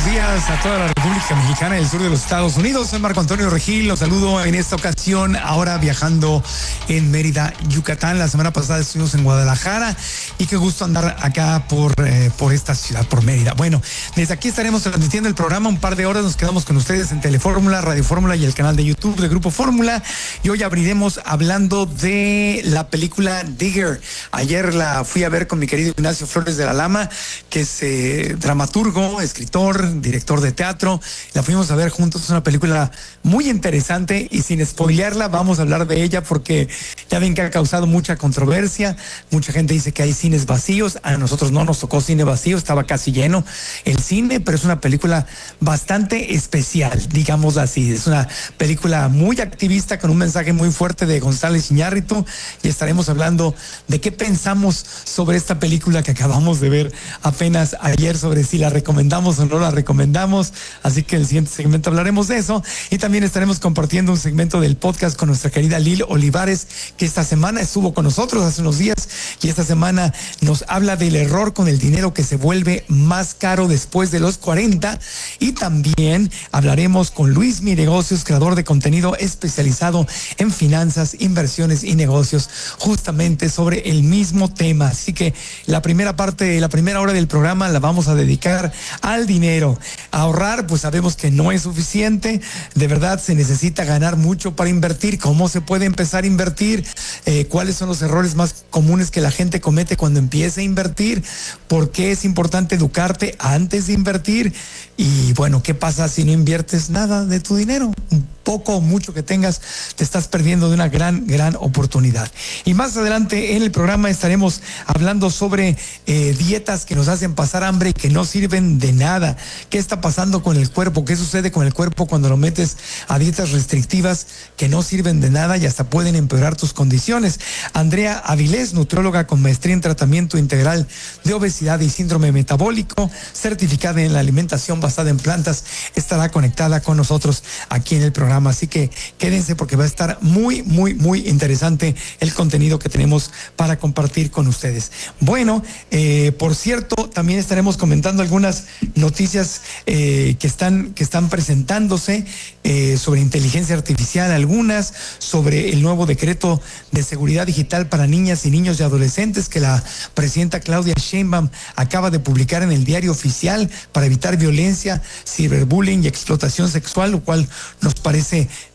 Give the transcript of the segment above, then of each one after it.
días a toda la República Mexicana y el sur de los Estados Unidos. Soy Marco Antonio Regil, los saludo en esta ocasión, ahora viajando en Mérida, Yucatán. La semana pasada estuvimos en Guadalajara y qué gusto andar acá por esta ciudad, por Mérida. Bueno, desde aquí estaremos transmitiendo el programa un par de horas. Nos quedamos con ustedes en Telefórmula, Radio Fórmula y el canal de YouTube de Grupo Fórmula. Y hoy abriremos hablando de la película Digger. Ayer la fui a ver con mi querido Ignacio Flores de la Lama, que es dramaturgo, escritor, director de teatro. La fuimos a ver juntos. Es una película muy interesante y sin spoilearla vamos a hablar de ella porque ya ven que ha causado mucha controversia. Mucha gente dice que hay cines vacíos. A nosotros no nos tocó cine vacío, estaba casi lleno el cine, pero es una película bastante especial, digamos así. Es una película muy activista con un mensaje muy fuerte de González Iñárritu y estaremos hablando de qué pensamos sobre esta película que acabamos de ver apenas ayer, sobre si la recomendamos o no la recomendamos. Así que en el siguiente segmento hablaremos de eso y también estaremos compartiendo un segmento del podcast con nuestra querida Lil Olivares, que esta semana estuvo con nosotros hace unos días y esta semana nos habla del error con el dinero que se vuelve más caro después de los 40. Y también hablaremos con Luis Mi Negocios, creador de contenido especializado en finanzas, inversiones y negocios, justamente sobre el mismo tema. Así que la primera parte, la primera hora del programa la vamos a dedicar al dinero. Ahorrar, pues sabemos que no es suficiente. De verdad se necesita ganar mucho para invertir. ¿Cómo se puede empezar a invertir? ¿Cuáles son los errores más comunes que la gente comete cuando empieza a invertir? ¿Por qué es importante educarte antes de invertir? Y bueno, ¿qué pasa si no inviertes nada de tu dinero? Poco o mucho que tengas, te estás perdiendo de una gran oportunidad. Y más adelante en el programa estaremos hablando sobre dietas que nos hacen pasar hambre y que no sirven de nada. ¿Qué está pasando con el cuerpo? ¿Qué sucede con el cuerpo cuando lo metes a dietas restrictivas que no sirven de nada y hasta pueden empeorar tus condiciones? Andrea Avilés, nutrióloga con maestría en tratamiento integral de obesidad y síndrome metabólico, certificada en la alimentación basada en plantas, estará conectada con nosotros aquí en el programa. Así que quédense porque va a estar muy interesante el contenido que tenemos para compartir con ustedes. Bueno, por cierto, también estaremos comentando algunas noticias que están presentándose sobre inteligencia artificial, algunas sobre el nuevo decreto de seguridad digital para niñas y niños y adolescentes que la presidenta Claudia Sheinbaum acaba de publicar en el Diario Oficial para evitar violencia, ciberbullying y explotación sexual, lo cual nos parece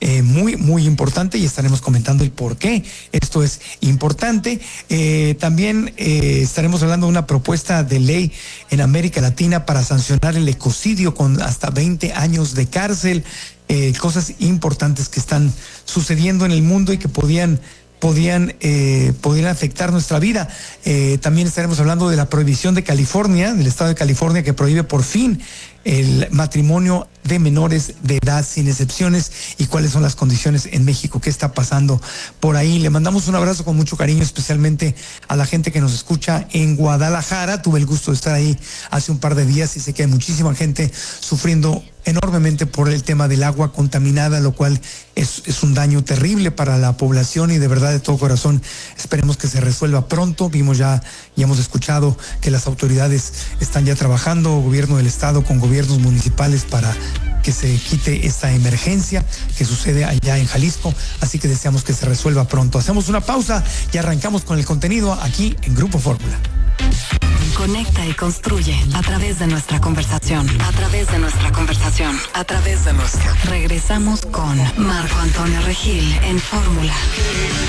muy importante y estaremos comentando el por qué esto es importante. También estaremos hablando de una propuesta de ley en América Latina para sancionar el ecocidio con hasta 20 años de cárcel. Cosas importantes que están sucediendo en el mundo y que podían afectar nuestra vida. También estaremos hablando de la prohibición de California, del estado de California, que prohíbe por fin el matrimonio de menores de edad sin excepciones y cuáles son las condiciones en México, qué está pasando por ahí. Le mandamos un abrazo con mucho cariño, especialmente a la gente que nos escucha en Guadalajara. Tuve el gusto de estar ahí hace un par de días y sé que hay muchísima gente sufriendo enormemente por el tema del agua contaminada, lo cual es un daño terrible para la población y de verdad de todo corazón esperemos que se resuelva pronto. Vimos ya y hemos escuchado que las autoridades están ya trabajando, gobierno del estado con gobiernos municipales para que se quite esta emergencia que sucede allá en Jalisco, así que deseamos que se resuelva pronto. Hacemos una pausa y arrancamos con el contenido aquí en Grupo Fórmula. Conecta y construye a través de nuestra conversación. Regresamos con Marco Antonio Regil en Fórmula.